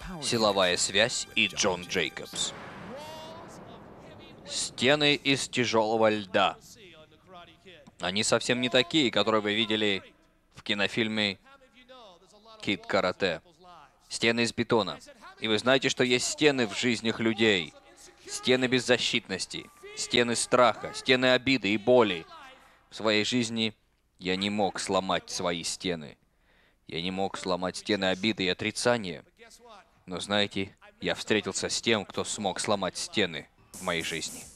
Силовая связь и Джон Джейкобс. Стены из тяжелого льда. Они совсем не такие, которые вы видели в кинофильме «Кид Карате». Стены из бетона. И вы знаете, что есть стены в жизнях людей. Стены беззащитности, стены страха, стены обиды и боли. В своей жизни я не мог сломать свои стены. Я не мог сломать стены обиды и отрицания. Но знаете, я встретился с тем, кто смог сломать стены в моей жизни.